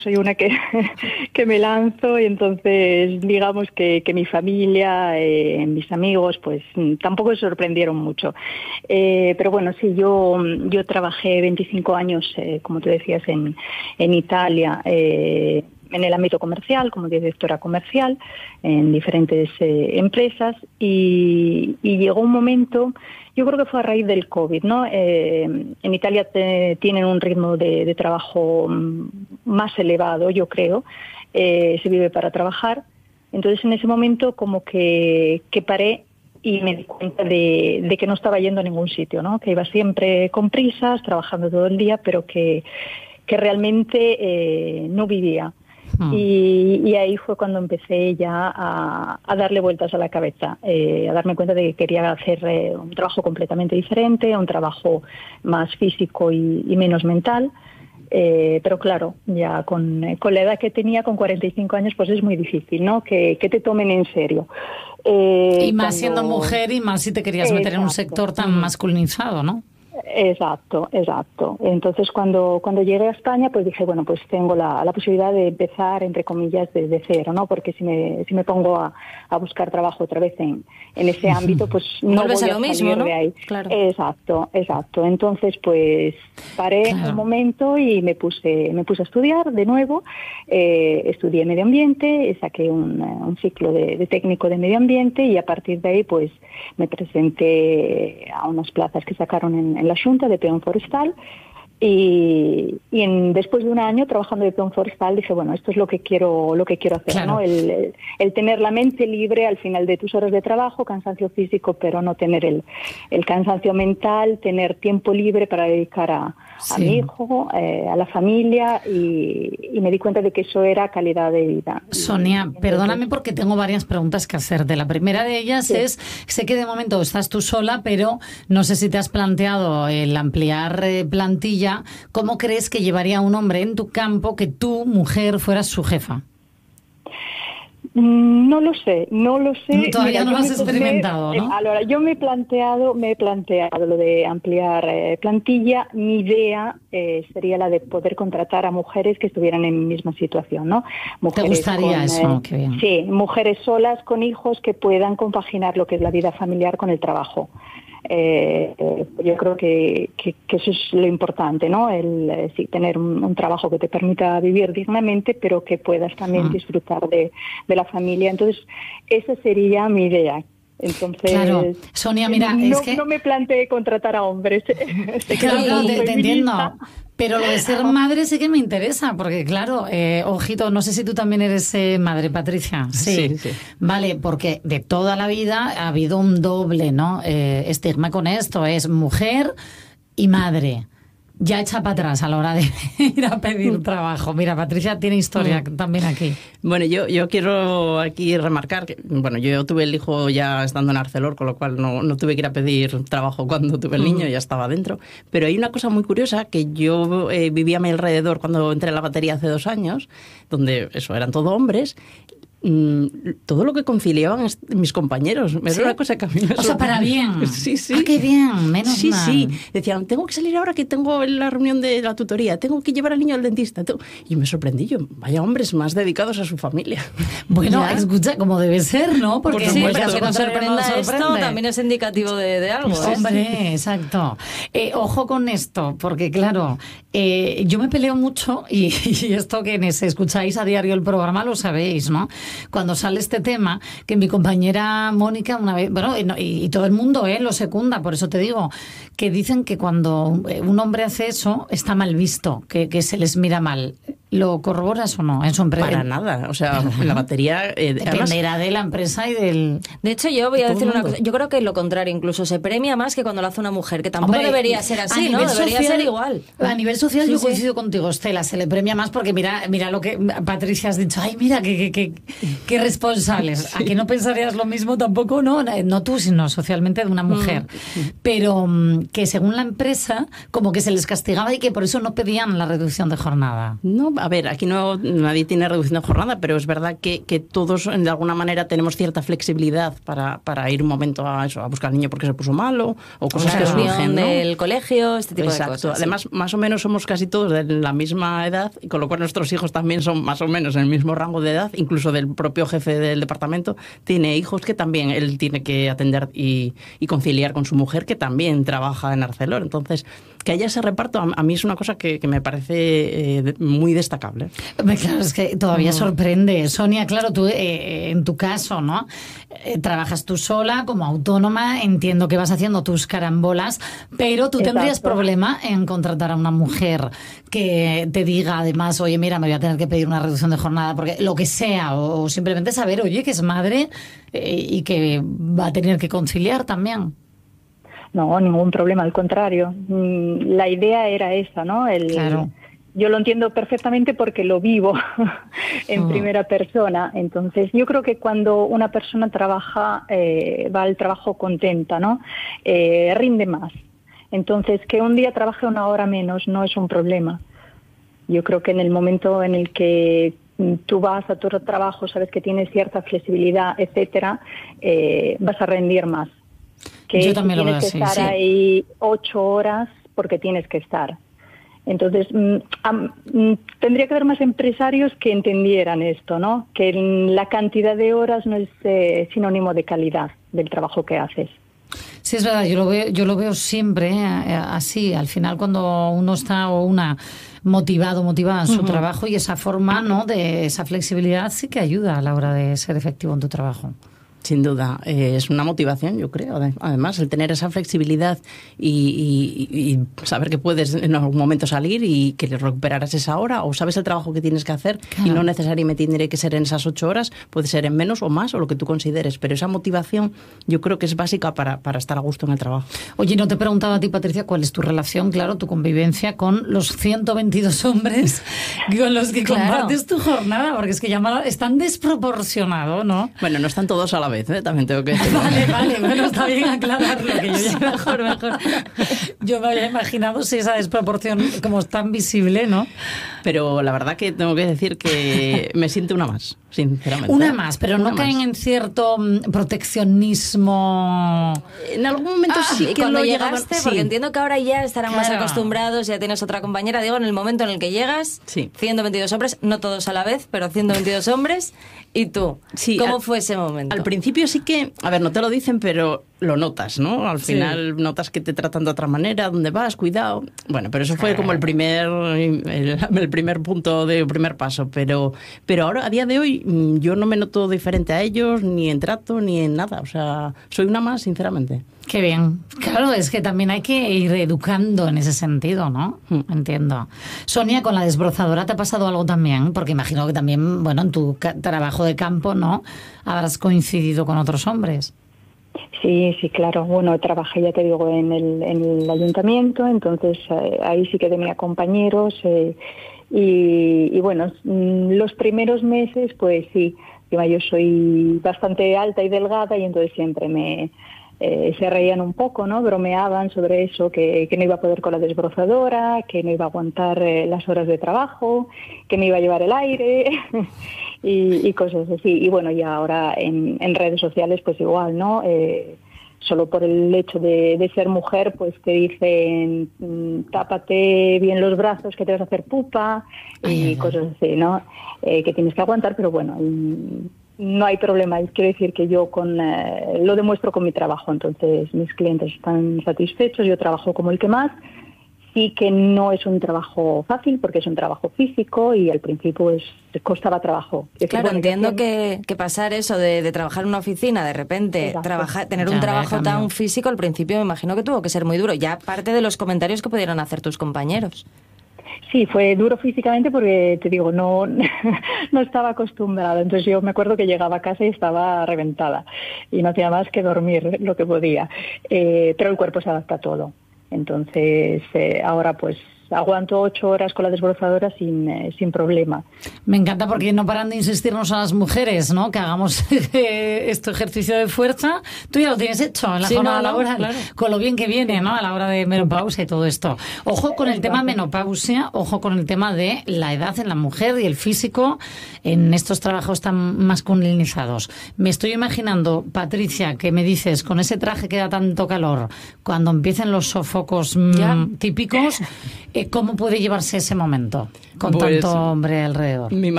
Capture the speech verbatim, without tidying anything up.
soy una que, que me lanzo y entonces digamos que, que mi familia, eh, mis amigos, pues tampoco se sorprendieron mucho. Eh, pero bueno, sí, yo, yo trabajé veinticinco años, eh, como tú decías, en, en Italia, eh, en el ámbito comercial, como directora comercial, en diferentes eh, empresas y, y llegó un momento, yo creo que fue a raíz del COVID, ¿no? Eh, en Italia te, tienen un ritmo de, de trabajo más elevado, yo creo, eh, se vive para trabajar, entonces en ese momento como que, que paré y me di cuenta de, de que no estaba yendo a ningún sitio, ¿no? Que iba siempre con prisas, trabajando todo el día, pero que, que realmente eh, no vivía. Y, y ahí fue cuando empecé ya a, a darle vueltas a la cabeza, eh, a darme cuenta de que quería hacer eh, un trabajo completamente diferente, un trabajo más físico y, y menos mental. Eh, pero claro, ya con, con la edad que tenía, con cuarenta y cinco años, pues es muy difícil, ¿no? Que, que te tomen en serio. Eh, y más cuando... siendo mujer y más si te querías meter Exacto. en un sector tan masculinizado, ¿no? Exacto, exacto. Entonces, cuando cuando llegué a España, pues dije, bueno, pues tengo la, la posibilidad de empezar, entre comillas, desde cero, ¿no? Porque si me si me pongo a, a buscar trabajo otra vez en, en ese ámbito, pues no voy a, a lo salir mismo, ¿no? de ahí. Claro. Exacto, exacto. Entonces, pues paré claro. un momento y me puse me puse a estudiar de nuevo. Eh, estudié medio ambiente, saqué un, un ciclo de, de técnico de medio ambiente y a partir de ahí, pues me presenté a unas plazas que sacaron en, en la Junta de peón forestal y, y en, después de un año trabajando de peón forestal dije, bueno, esto es lo que quiero lo que quiero hacer, claro. ¿no? El, el, el tener la mente libre al final de tus horas de trabajo, cansancio físico, pero no tener el, el cansancio mental, tener tiempo libre para dedicar a, sí. a mi hijo, eh, a la familia y, y me di cuenta de que eso era calidad de vida. Sonia, entonces, perdóname porque tengo varias preguntas que hacerte. La primera de ellas sí. es, sé que de momento estás tú sola, pero no sé si te has planteado el ampliar eh, plantilla. ¿Cómo crees que llevaría un hombre en tu campo que tú, mujer, fueras su jefa? No lo sé, no lo sé. Todavía Mira, no lo has experimentado, ¿no? Ahora, yo me he planteado, me he planteado lo de ampliar eh, plantilla. Mi idea eh, sería la de poder contratar a mujeres que estuvieran en mi misma situación, ¿no? Mujeres ¿Te gustaría con, eso? Eh, Qué bien. Sí, mujeres solas con hijos que puedan compaginar lo que es la vida familiar con el trabajo. Eh, eh, yo creo que, que, que eso es lo importante, ¿no? El eh, sí, tener un, un trabajo que te permita vivir dignamente, pero que puedas también mm. disfrutar de, de la familia. Entonces, esa sería mi idea. Entonces, claro. Sonia, mira, no, es que no me planteé contratar a hombres. Claro, te, te entiendo. Pero lo de ser madre sí que me interesa, porque claro, eh, ojito, no sé si tú también eres eh, madre, Patricia. Sí. sí, sí. Vale, porque de toda la vida ha habido un doble, ¿no? Eh, estigma con esto, es mujer y madre. Ya echa para atrás a la hora de ir a pedir trabajo. Mira, Patricia tiene historia mm. también aquí. Bueno, yo, yo quiero aquí remarcar que, bueno, yo tuve el hijo ya estando en Arcelor, con lo cual no, no tuve que ir a pedir trabajo cuando tuve el niño, mm. ya estaba dentro. Pero hay una cosa muy curiosa, que yo eh, vivía a mi alrededor cuando entré a la batería hace dos años, donde eso, eran todo hombres. Mm, todo lo que conciliaban mis compañeros era ¿Sí? una cosa que a mí me o sea, para bien. Sí, sí. Ah, qué bien, menos sí, mal. Sí, sí. Decían, tengo que salir ahora que tengo la reunión de la tutoría, tengo que llevar al niño al dentista. Tengo... Y me sorprendí yo, vaya hombres más dedicados a su familia. Bueno, ya. escucha, como debe ser, ¿no? Porque Por sí, supuesto, pero que nos sorprenda nos sorprende. Esto también es indicativo de, de algo. ¿eh? Hombre, exacto. Eh, ojo con esto, porque claro, eh, yo me peleo mucho y, y esto que escucháis a diario el programa lo sabéis, ¿no? Cuando sale este tema, que mi compañera Mónica una vez, bueno, y, y todo el mundo eh, lo secunda, por eso te digo, que dicen que cuando un hombre hace eso está mal visto, que, que se les mira mal. ¿Lo corroboras o no en su empresa? Para nada, o sea, en la batería... Eh, Dependerá además, de la empresa y del... De hecho, yo voy a decir una cosa, yo creo que lo contrario, incluso se premia más que cuando lo hace una mujer, que tampoco Hombre, debería ser así, ¿no? Debería social, ser igual. A nivel social sí, yo coincido sí. contigo, Estela, se le premia más porque mira mira lo que Patricia has dicho, ay, mira, qué, qué, qué, qué responsables. Sí. ¿A que no pensarías lo mismo tampoco? No, no tú, sino socialmente de una mujer. Mm. Pero que según la empresa, como que se les castigaba y que por eso no pedían la reducción de jornada. No, a ver, aquí no nadie tiene reducción de jornada, pero es verdad que, que todos de alguna manera tenemos cierta flexibilidad para, para ir un momento a eso, a buscar al niño porque se puso malo o cosas claro, que surgen, ¿no? del colegio, este tipo Exacto. de cosas. Además, sí. más o menos somos casi todos de la misma edad, y con lo cual nuestros hijos también son más o menos en el mismo rango de edad, incluso del propio jefe del departamento tiene hijos que también él tiene que atender y, y conciliar con su mujer, que también trabaja en Arcelor. Entonces, que haya ese reparto a, a mí es una cosa que, que me parece eh, muy destacable. Claro, es que todavía sorprende. Sonia, claro, tú eh, en tu caso, ¿no? Eh, trabajas tú sola como autónoma, entiendo que vas haciendo tus carambolas, pero tú Exacto. tendrías problema en contratar a una mujer que te diga además, oye, mira, me voy a tener que pedir una reducción de jornada, porque lo que sea, o, o simplemente saber, oye, que es madre eh, y que va a tener que conciliar también. No, ningún problema, al contrario. La idea era esa, ¿no? El, Claro. Yo lo entiendo perfectamente porque lo vivo en Oh. primera persona. Entonces, yo creo que cuando una persona trabaja, eh, va al trabajo contenta, ¿no? Eh, rinde más. Entonces, que un día trabaje una hora menos no es un problema. Yo creo que en el momento en el que tú vas a tu trabajo, sabes que tienes cierta flexibilidad, etcétera, eh, vas a rendir más. Que Yo también lo tienes veo que así, estar sí. ahí ocho horas porque tienes que estar. Entonces, mm, am, mm, tendría que haber más empresarios que entendieran esto, ¿no? Que la cantidad de horas no es eh, sinónimo de calidad del trabajo que haces. Sí, es verdad, yo lo veo, yo lo veo siempre eh, así. Al final, cuando uno está o una motivado, motivada en su uh-huh. trabajo, y esa forma, ¿no?, de esa flexibilidad sí que ayuda a la hora de ser efectivo en tu trabajo. Sin duda, eh, es una motivación, yo creo. Además, el tener esa flexibilidad y, y, y saber que puedes en algún momento salir y que recuperarás esa hora, o sabes el trabajo que tienes que hacer, claro. y no necesariamente tiene que ser en esas ocho horas, puede ser en menos o más o lo que tú consideres, pero esa motivación yo creo que es básica para, para estar a gusto en el trabajo. Oye, no te he preguntado a ti, Patricia, cuál es tu relación, claro, tu convivencia con los ciento veintidós hombres con los que claro. compartes tu jornada, porque es que ya es tan desproporcionado, ¿no? Bueno, no están todos a la vez, ¿eh? También tengo que decir. Vale, vale, bueno, está bien aclararlo, que yo ya mejor, mejor. Yo me había imaginado si esa desproporción como es tan visible, ¿no? Pero la verdad que tengo que decir que me siento una más, sinceramente. Una más, pero una no caen más. en cierto proteccionismo. En algún momento ah, sí y que cuando lo llegaste, sí. porque entiendo que ahora ya estarán claro. más acostumbrados, ya tienes otra compañera. Digo, en el momento en el que llegas, sí. ciento veintidós hombres, no todos a la vez, pero ciento veintidós hombres, y tú. Sí, ¿Cómo al, fue ese momento? Al principio sí que, a ver, no te lo dicen, pero lo notas, ¿no? Al sí. final notas que te tratan de otra manera, dónde vas, cuidado. Bueno, pero eso fue como el primer el, el primer punto de primer paso, pero pero ahora a día de hoy yo no me noto diferente a ellos, ni en trato ni en nada, o sea, soy una más, sinceramente. Qué bien. Claro, es que también hay que ir educando en ese sentido, ¿no? Mm. Entiendo. Sonia, con la desbrozadora te ha pasado algo también, porque imagino que también, bueno, en tu trabajo de campo, ¿no?, habrás coincidido con otros hombres. Sí, sí, claro. Bueno, trabajé, ya te digo, en el, en el ayuntamiento, entonces eh, ahí sí que tenía compañeros eh, y, y bueno, los primeros meses, pues sí, yo soy bastante alta y delgada y entonces siempre me... Eh, se reían un poco, ¿no? Bromeaban sobre eso, que, que no iba a poder con la desbrozadora, que no iba a aguantar eh, las horas de trabajo, que me iba a llevar el aire y, y cosas así. Y bueno, y ahora en, en redes sociales pues igual, ¿no? Eh, solo por el hecho de, de ser mujer, pues te dicen tápate bien los brazos que te vas a hacer pupa y ay, ay, cosas así, ¿no? Eh, que tienes que aguantar, pero bueno... No hay problema, quiero decir que yo con eh, lo demuestro con mi trabajo, entonces mis clientes están satisfechos, yo trabajo como el que más, sí que no es un trabajo fácil porque es un trabajo físico y al principio pues costaba trabajo. Es claro, decir, bueno, entiendo que, que pasar eso de, de trabajar en una oficina, de repente trabajar, tener ya un trabajo tan físico, al principio me imagino que tuvo que ser muy duro, ya aparte de los comentarios que pudieron hacer tus compañeros. Sí, fue duro físicamente porque, te digo, no, no estaba acostumbrada. Entonces yo me acuerdo que llegaba a casa y estaba reventada y no hacía más que dormir lo que podía. Eh, pero el cuerpo se adapta a todo. Entonces eh, ahora pues aguanto ocho horas con la desbrozadora sin, eh, sin problema. Me encanta porque no paran de insistirnos a las mujeres, ¿no? Que hagamos este ejercicio de fuerza. Tú ya lo tienes hecho en la sí, jornada no, no, laboral, claro. Con lo bien que viene, ¿no? A la hora de menopausia y todo esto. Ojo con el tema menopausia, ojo con el tema de la edad en la mujer y el físico en estos trabajos tan masculinizados. Me estoy imaginando, Patricia, que me dices, con ese traje que da tanto calor, cuando empiecen los sofocos mmm, típicos, eh, ¿cómo puede llevarse ese momento con pues, tanto hombre alrededor?